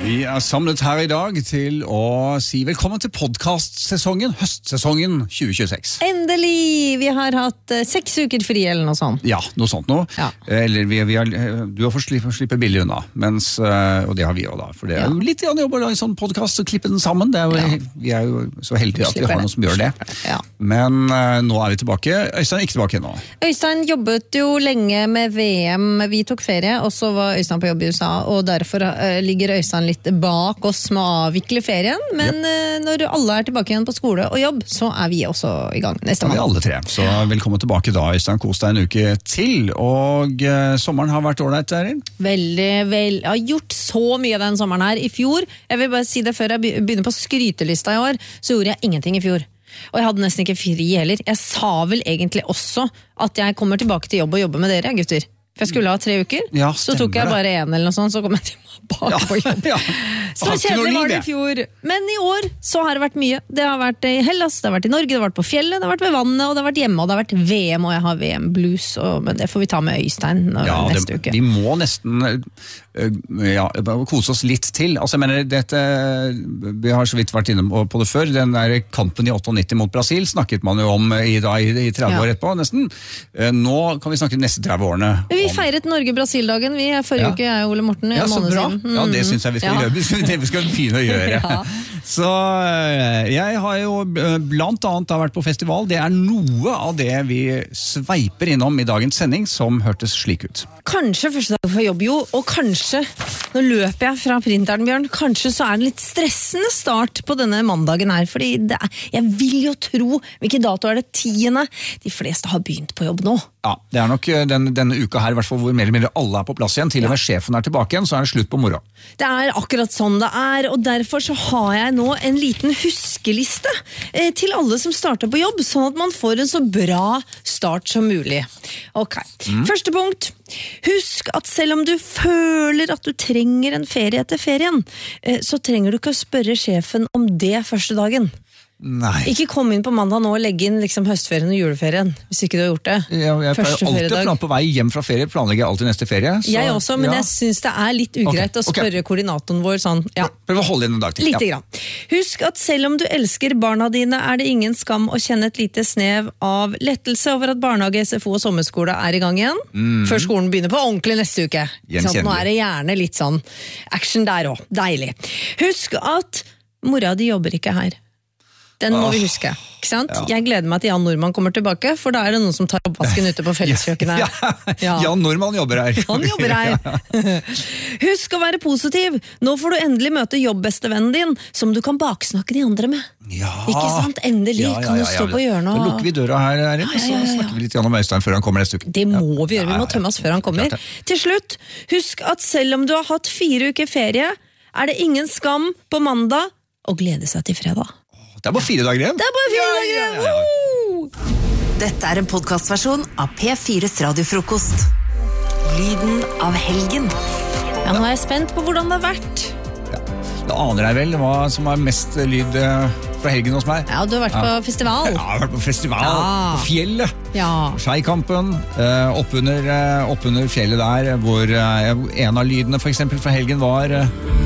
Vi samlet her I dag til å si velkommen til podcastsesongen, høstsesongen 2026. Endelig! Vi har hatt 6 uker fri eller noe sånt. Ja, noe sånt nå. Ja. Eller du har fått slippe billig unna, og det har vi også da. For det jo litt jobb å lage en sånn podcast og klippe den sammen. Vi jo så heldige at vi har noen som gjør det. Ja. Men nå vi tilbake. Øystein ikke tilbake nå. Øystein jobbet jo lenge med VM. Vi tok ferie, og så var Øystein på jobb I USA, og derfor ligger Øystein litt bak oss med å avvikle ferien, men når alle tilbake igjen på skole og jobb, så vi også I gang neste måned. Vi alle 3, så velkommen tilbake da, Øystein. Kos deg en uke til, og sommeren har vært ordentlig, Erin? Veldig, jeg har gjort så mye den sommeren her. I fjor, jeg vil bare si det før jeg begynner på skrytelista I år, så gjorde jeg ingenting I fjor. Og jeg hadde nesten ikke fri heller. Jeg sa vel egentlig også at jeg kommer tilbake til jobb og jobbe med dere, gutter. For jeg skulle ha 3 uker, så tok jeg bare 1 eller noe sånt, så kom jeg tilbake på jobb. Så kjedelig var det I fjor. Men I år så har det vært mye. Det har vært I Hellas, det har vært I Norge, det har vært på fjellet, det har vært ved vannet, og det har vært hjemme, og det har vært VM, og jeg har VM-blues, men det får vi ta med Øystein neste uke. Vi må nesten kose oss litt til. Altså, jeg mener, vi har så vidt vært inne på det før, den der kampen I 98 mot Brasil snakket man jo om I 30 år etterpå, nesten. Nå kan vi snakke de neste 30 årene. Vi feiret Norge-Brasil-dagen, forrige uke jeg og Ole Morten. Ja, så bra. Ja, det synes jeg vi skal gjøre. Det vi skal begynne å gjøre. Så jeg har jo blant annet vært på festival. Det noe av det vi sveiper innom I dagens sending som hørtes slik ut. Kanskje første dag for jobb jo, og kanskje, nå løper jeg fra printeren, Bjørn, kanskje så det litt stressende start på denne mandagen her, fordi jeg vil jo tro, hvilken dato det 10. De fleste har begynt på jobb nå. Ja, det nok denne uka her, I hvert fall hvor mer eller mindre alle på plass igjen, til og med sjefen tilbake igjen, så det slutt på moro. Det akkurat sånn det og derfor så har jeg nå en liten huskeliste til alle som starter på jobb, sånn at man får en så bra start som mulig. Ok, første punkt. Husk at selv om du føler at du trenger en ferie etter ferien, så trenger du ikke å spørre sjefen om det første dagen. Nei. Ikke kom inn på mandag nå og legge inn liksom høstferien og juleferien, hvis ikke du har gjort det. Jeg pleier alltid å planlegge på vei hjem fra ferie, planlegger jeg alltid neste ferie. Så, jeg også, men jeg synes det litt ugreit å spørre koordinatoren vår sånn. Prøv å holde inn en dag til. Litt grann. Husk at selv om du elsker barna dine, det ingen skam å kjenne et lite snev av lettelse over at barnehage, SFO og sommerskole I gang igjen, før skolen begynner på ordentlig neste uke. Sånn, nå det gjerne litt sånn action der også. Deilig. Husk at mora di jobber ikke her. Den må vi huske, ikke sant? Ja. Jeg gleder meg til Jan Normann kommer tilbake, for da det noen som tar oppvasken ute på felleskjøkkenet. Jan Normann jobber her. Han jobber her. Husk å være positiv. Nå får du endelig møte jobbbestevennen din, som du kan baksnakke de andre med. Ja. Ikke sant? Endelig kan du stå på hjørnet. Da lukker vi døra her, og så snakker vi litt om Øystein før han kommer neste uke. Det må vi gjøre, vi må tømme oss før han kommer. Til slutt, husk at selv om du har hatt 4 uker ferie, det ingen skam på mandag å glede seg til fredag. Det bare 4 dager igjen. Det bare 4 dager igjen. Dette en podcastversjon av P4s radiofrokost. Lyden av helgen. Ja, nå jeg spent på hvordan det har vært. Ja. Da aner jeg vel hva som mest lyd fra helgen hos meg. Ja, du har vært på festival. Ja, jeg har vært på festival. På fjellet. Ja. Skeikampen. Oppunder fjellet der, hvor en av lydene for eksempel fra helgen var...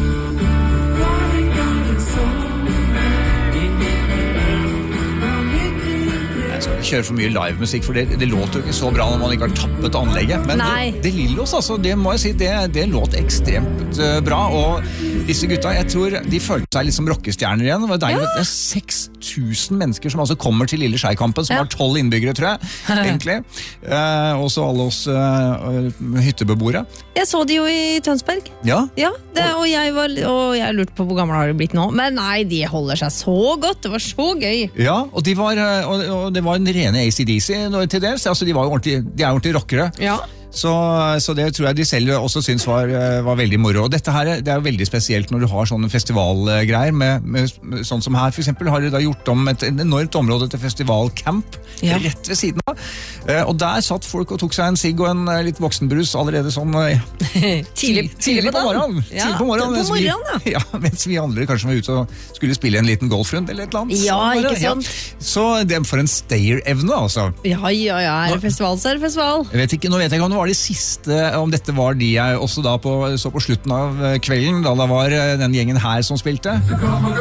kjøre for mye livemusikk, for det låter jo ikke så bra når man ikke har tappet anlegget, men det Lillos, altså, det må jeg si, det låt ekstremt bra, og disse gutta, jeg tror de følte seg litt som rockestjerner igjen. Det var deilig, det 6000 mennesker som altså kommer til Lille Skeikampen, som har 12 innbyggere, tror jeg, egentlig. Også alle oss hyttebeboere. Jeg så de jo I Tønsberg. Ja? Ja, og jeg lurte på hvor gammel har de blitt nå, men nei, de holder seg så godt, det var så gøy. Ja, og det var en rene AC/DC til dels, altså de er ordentlig rockere. Ja. Så det tror jeg de selv også synes var veldig moro. Og dette her, det jo veldig spesielt når du har sånne festivalgreier, med sånn som her for eksempel, har de da gjort om et enormt område til festivalcamp, rett ved siden av. Og der satt folk og tok seg en sigg og en litt voksenbrus allerede sånn tidlig på morgenen. Ja, tidlig på morgenen, mens vi andre kanskje var ute og skulle spille en liten golfrund eller et eller annet. Ja, ikke sant? Så det for en stayer-evne, altså. Ja, det festival, så det festival. Nå vet jeg ikke om det var de siste, om dette var de jeg også da så på slutten av kvelden, da det var den gjengen her som spilte.